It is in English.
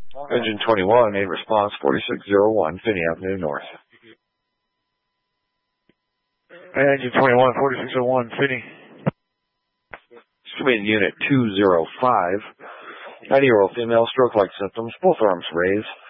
Engine 21, aid response 4601, Finney Avenue North. Engine 21, 4601, Finney. Swing unit 205. 90-year-old female, stroke-like symptoms, both arms raised.